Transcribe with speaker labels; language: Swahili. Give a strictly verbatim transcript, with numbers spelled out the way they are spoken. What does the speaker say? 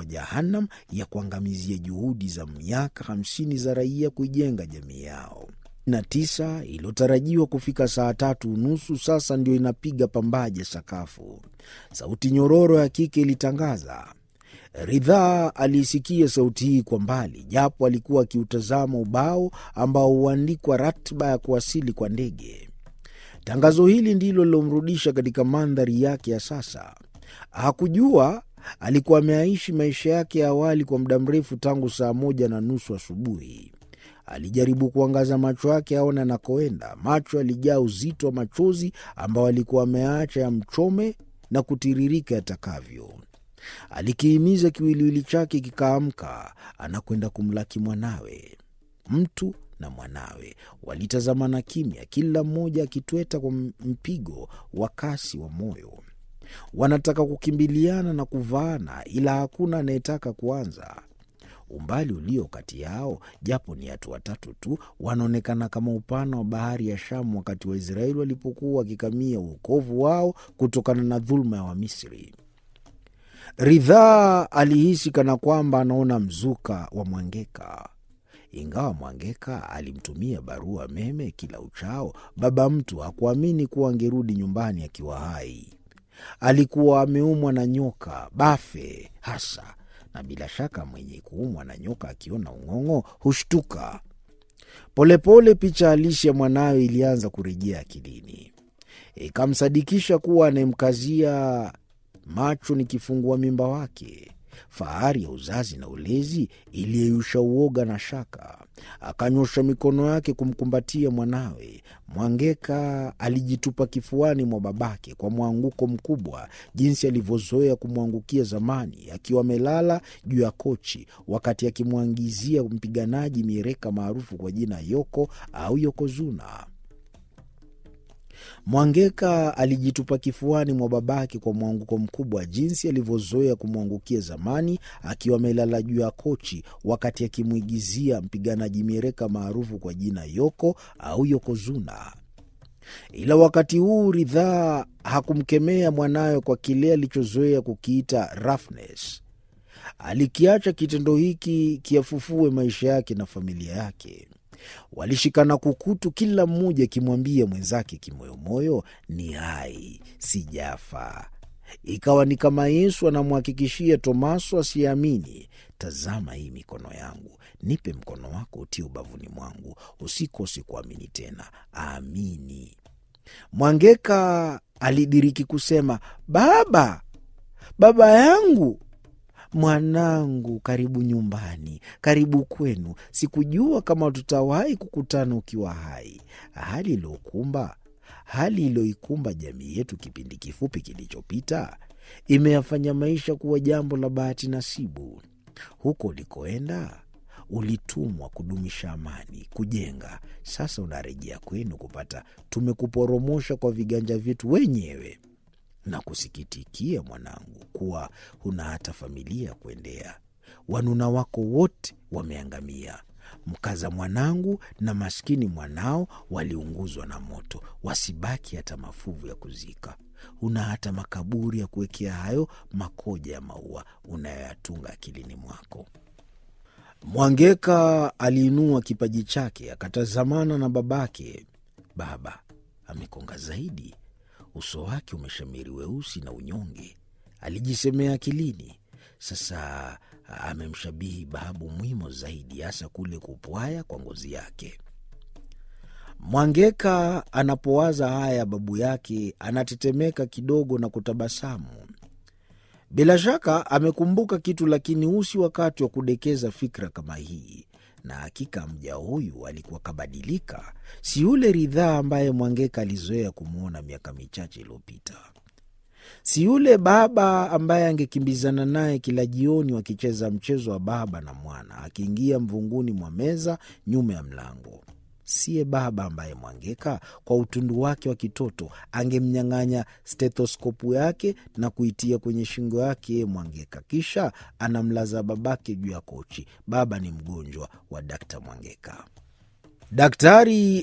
Speaker 1: mwa Jahannam ya kuangamizia juhudi za miaka hamsini za raia kuijenga jamii yao. Na tisa iliyotarajiwa kufika saa tatu unusu sasa ndio inapiga pambaje sakafu. Sauti nyororo ya kike ilitangaza. Ridhaa aliisikia sauti hii kwa mbali, japo alikuwa akiutazama ubao ambao huandikwa ratiba ya kuwasili kwa ndege. Tangazo hili ndilo lilomrudisha katika mandhari yake ya sasa. Hakujua alikuwa ameaishi maisha yake ya awali kwa muda mrefu tangu saa moja na nusu asubuhi. Alijaribu kuangaza macho yake aone anakoenda. Macho yalijaa uzito wa machozi ambao alikuwa ameacha ya mchome na kutiririka yatakavyo. Alikihimiza kiwiliwili chake kikaamka, anakwenda kumlaki mwanawe. Mtu na mwanawe walitazamana kimya, kila mmoja akitweta kwa mpigo wa kasi wa moyo. Wanataka kukimbiliana na kuvaana, ila hakuna anayetaka kuanza. Umbali ulio kati yao, japo ni hatua tatu tu, wanaonekana kama upana wa bahari ya Shamu wakati wa Israeli walipokuwa wakikamia uokovu wao kutokana na dhulma ya Wamisri. Ridhaa alihisi kana kwamba anaona mzuka wa Mwangeka. Ingawa Mwangeka alimtumia barua meme kila uchao, baba mtu hakuamini kuwa angerudi nyumbani akiwa hai. Alikuwa ameumwa na nyoka, bafe hasa, na bila shaka mwenye kuumwa na nyoka akiona ung'ong'o hushtuka. Polepole picha halisi ya mwanawe ilianza kurejea akilini. Ikamsadikisha kuwa anayemkazia macho ni kifungua mimba wake. Fahari ya uzazi na ulezi iliyeyusha uoga na shaka. Akanyosha mikono yake kumkumbatia mwanawe. Mwangeka alijitupa kifuani mwa babake kwa mwanguko mkubwa, jinsi alivyozoea kumwangukia zamani, akiwa amelala juu ya kochi wakati akimwangizia mpiganaji miereka maarufu kwa jina Yoko au Yokozuna. Mwangeka alijitupa kifuani mwa babake kwa mwanguko mkubwa, jinsi alivyozoea kumwangukia zamani, akiwa amelala juu ya kochi wakati akimwigizia mpiganaji miereka maarufu kwa jina Yoko au Yokozuna. Ila wakati huu Ridhaa hakumkemea mwanawe kwa kile alichozoea kukiita roughness. Alikiacha kitendo hiki kiafufue maisha yake na familia yake. Walishikana kukutu, kila mmoja akimwambia mwenzake kimoyomoyo, ni hai, sijafa. Ikawa ni kama Yesu anamhakikishia Tomaso asiamini, tazama hii mikono yangu, nipe mkono wako utie ubavuni mwangu, usikose kuamini tena, amini. Mwangeka alidiriki kusema, baba, baba yangu. Mwanangu, karibu nyumbani, karibu kwenu. Sikujua kama tutawahi kukutana ukiwa hai. Hali iliyokumba, hali iliyoikumba jamii yetu kipindi kifupi kilichopita imeyafanya maisha kuwa jambo la bahati nasibu. Huko ulikoenda ulitumwa kudumisha amani, kujenga. Sasa unarejea kwenu kupata tumekuporomosha kwa viganja vyetu wenyewe. Na kusikitikia mwanangu kuwa huna hata familia kuendea. Wanuna wako wote wameangamia. Mkaza mwanangu na maskini mwanao waliunguzwa na moto, wasibaki hata mafuvu ya kuzika. Huna hata makaburi ya kuwekea hayo makoja ya maua unayoyatunga akilini mwako. Mwangeka aliinua kipaji chake, akatazamana na babake. Baba amekonga zaidi, uso wake umeshamiri weusi na unyonge, alijisemea akilini. Sasa amemshabihi babu Mwimo zaidi, hasa kule kupwaya kwa ngozi yake. Mwangeka anapowaza haya babu yake anatetemeka kidogo na kutabasamu. Bila shaka amekumbuka kitu, lakini usi wakati wa kudekeza fikra kama hii. Na hakika mja huyu alikuwa kabadilika, si yule Ridhaa ambaye Mwangeka alizoea kumwona miaka michache iliyopita. Si yule baba ambaye angekimbizana naye kila jioni wakicheza mchezo wa baba na mwana, akiingia mvunguni mwa meza nyuma ya mlango. Siye baba ambaye Mwangeka kwa utundu wake wa kitoto angemnyang'anya stetoskopu yake na kuitia kwenye shingo yake Mwangeka, kisha anamlaza babake juu ya kochi. Baba ni mgonjwa wa Dakta Mwangeka. Daktari